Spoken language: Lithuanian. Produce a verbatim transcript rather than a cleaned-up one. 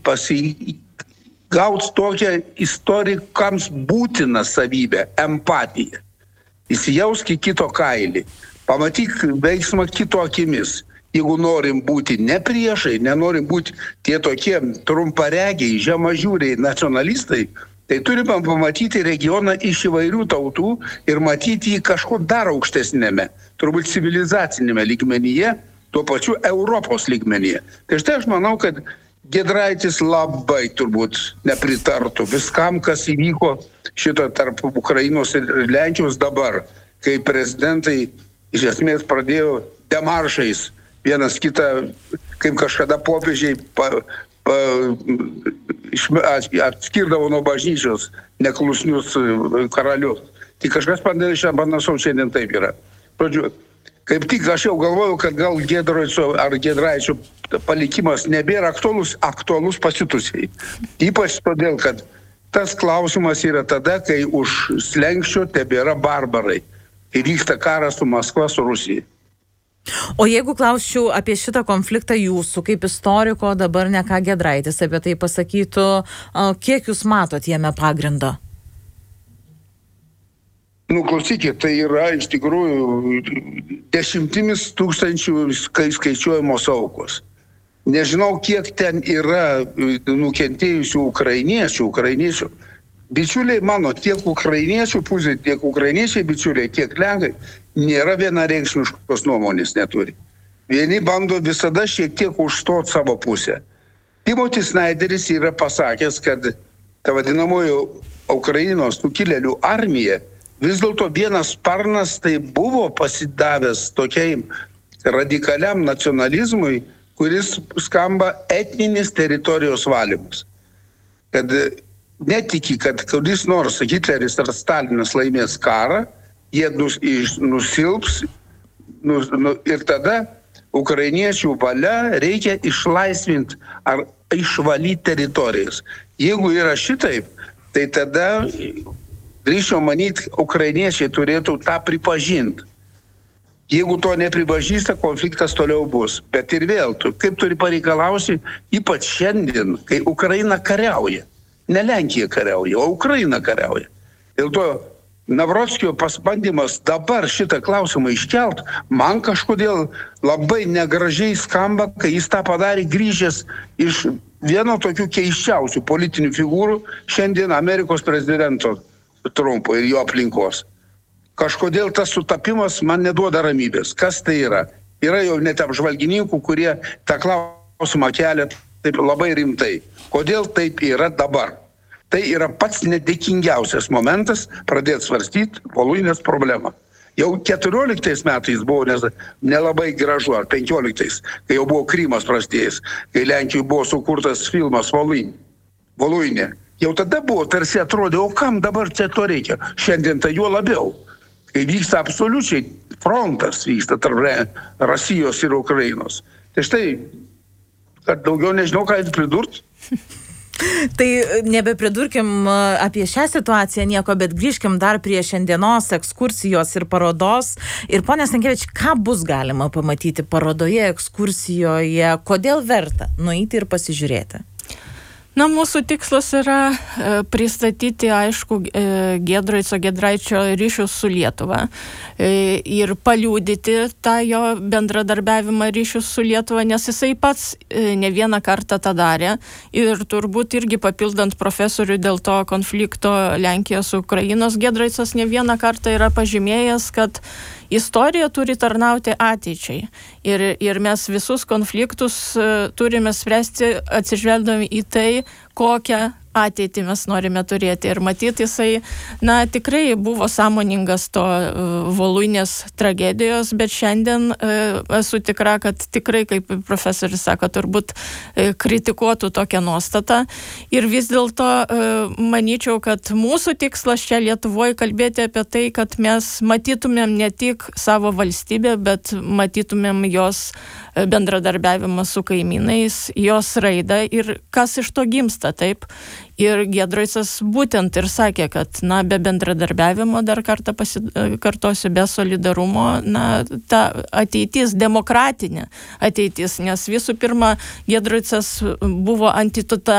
pasigauti tokią istorikams būtiną savybę – empatiją. Įsijausk į kito kailį, pamatyk veiksmą kito akimis. Jeigu norim būti ne priešai, nenorim būti tie tokie trumparegiai, žemažiūriai nacionalistai, tai turime pamatyti regioną iš įvairių tautų ir matyti jį kažko dar aukštesnėme, turbūt civilizacinėme lygmenyje, tuo pačiu Europos lygmenyje. Tai štai aš manau, kad Giedraitis labai turbūt nepritartų viskam, kas įvyko šito tarp Ukrainos ir Lenkijos dabar, kai prezidentai iš esmės pradėjo demaršais vienas kitą, kaip kažkada popiežiai pa, pa, atskirdavo nuo bažnyčios neklusnius karalius. Tai kažkas panašaus šiandien taip yra. Pradžiu, kaip tik aš jau galvojau, kad gal Giedraičio ar Giedraičio palikimas nebėra aktualus, aktualus pasitusiai. Ypač todėl, kad tas klausimas yra tada, kai už slenksčio tebėra barbarai. Ir vyksta karas su Maskva, su Rusija. O jeigu klausčiau apie šitą konfliktą jūsų, kaip istoriko, dabar ne ką Giedraitis apie tai pasakytų, kiek jūs matot jame pagrindo? Nu, klausykit, tai yra iš tikrųjų dešimtimis tūkstančių skaičiuojamos aukos. Nežinau, kiek ten yra nukentėjusių ukrainiečių, ukrainiečių. Bičiuliai mano, tiek ukrainiečių pusė, tiek ukrainiečiai bičiuliai, tiek lenkai, nėra vienareikšmiškos nuomonės neturi. Vieni bando visada šiek tiek užstot savo pusę. Timothy Snyderis yra pasakęs, kad ta vadinamoji Ukrainos sukilėlių armija vis dėlto vienas sparnas tai buvo pasidavęs tokiai radikaliam nacionalizmui, kuris skamba etninis teritorijos valymas. Kad netiki, kad kuris nors Hitleris ar Stalinas laimės karą, jie nus, iš, nusilps nus, nu, ir tada ukrainiečių valia reikia išlaisvinti ar išvalyti teritorijas. Jeigu yra šitaip, tai tada drįsčiau manyti, ukrainiečiai turėtų tą pripažinti. Jeigu to nepripažįsta, konfliktas toliau bus. Bet ir vėl, tu, kaip turi pareikalausi, ypač šiandien, kai Ukraina kariauja. Ne Lenkija kariauja, o Ukraina kariauja. Dėl to Navrotskio pasbandymas dabar šitą klausimą iškelt, man kažkodėl labai negražiai skamba, kai jis tą padarė grįžęs iš vieno tokių keiščiausių politinių figūrų šiandien Amerikos prezidento Trumpo ir jo aplinkos. Kažkodėl tas sutapimas man neduoda ramybės. Kas tai yra? Yra jau net apžvalgininkų, kurie tą klausimą kelia taip labai rimtai. Kodėl taip yra dabar? Tai yra pats nedėkingiausias momentas pradėti svarstyti Voluinės problemą. Jau keturioliktais metais buvo nes, nelabai gražu, ar penkioliktais, kai jau buvo Krymas prasidėjęs, kai Lenkijoje buvo sukurtas filmas Voluinė. Voluinė. Jau tada buvo tarsi atrodė, o kam dabar čia to reikia? Šiandien tai juo labiau. Kai vyksta absoliučiai frontas, vyksta tarp Rusijos ir Ukrainos. Tai štai, kad daugiau nežinau, ką pridurti. Tai nebepridurkim apie šią situaciją nieko, bet grįžkim dar prie šiandienos ekskursijos ir parodos. Ir ponia Stankevič, ką bus galima pamatyti parodoje, ekskursijoje, kodėl verta nueiti ir pasižiūrėti? Na, mūsų tikslas yra e, pristatyti, aišku, e, Giedraico Giedraičio ryšius su Lietuva e, ir paliudyti tą jo bendradarbiavimą ryšius su Lietuva, nes jisai pats e, ne vieną kartą tą darė ir turbūt irgi papildant profesorių dėl to konflikto Lenkijos su Ukrainos, Giedraicas ne vieną kartą yra pažymėjęs, kad istorija turi tarnauti ateičiai ir, ir mes visus konfliktus uh, turime spręsti atsižvelgdami į tai, kokią ateitį mes norime turėti. Ir matyti, jisai, na, tikrai buvo sąmoningas to uh, Voluinės tragedijos, bet šiandien uh, esu tikra, kad tikrai, kaip profesorius sako, turbūt uh, kritikuotų tokią nuostatą. Ir vis dėlto uh, manyčiau, kad mūsų tikslas čia Lietuvoje kalbėti apie tai, kad mes matytumėm ne tik savo valstybę, bet matytumėm jos bendradarbiavimą su kaimynais, jos raidą ir kas iš to gimsta, taip. Ir Giedraicas būtent ir sakė, kad, na, be bendradarbiavimo, dar kartą pasikartosiu, be solidarumo, na, ta ateitis, demokratinė ateitis, nes visų pirma, Giedraicas buvo antitota